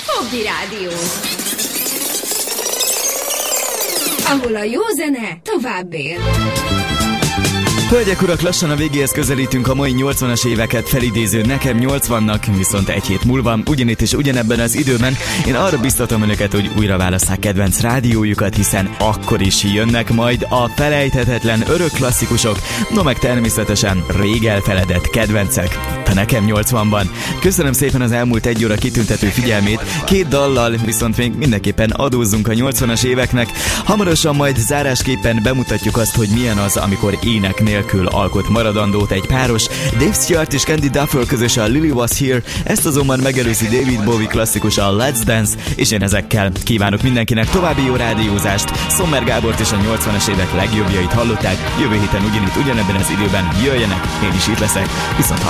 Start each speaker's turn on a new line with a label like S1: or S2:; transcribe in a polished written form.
S1: Hobby Rádió. Ahol a jó zene tovább él.
S2: Hölgyek, urak, lassan a végéhez közelítünk, a mai 80-as éveket felidéző Nekem 80-nak, viszont egy hét múlva, ugyanitt és ugyanebben az időben én arra biztatom önöket, hogy újra válasszák kedvenc rádiójukat, hiszen akkor is jönnek majd a felejthetetlen örök klasszikusok, no meg természetesen rég elfeledett kedvencek itt a Nekem 80-ban. Köszönöm szépen az elmúlt egy óra kitüntető figyelmét, 2 dallal viszont még mindenképpen adózzunk a 80-as éveknek. Hamarosan majd zárásképpen bemutatjuk azt, hogy milyen az, amikor ének nélkül alkot maradandót egy páros. Dave Stewart és Candy Duffer közös a Lily Was Here, ezt azonban megelőzi David Bowie klasszikus a Let's Dance, és én ezekkel kívánok mindenkinek további jó rádiózást. Sommer Gábort és a 80-as évek legjobbjait hallották, jövő héten ugyanitt ugyanebben az időben jöjjenek, én is itt leszek, viszont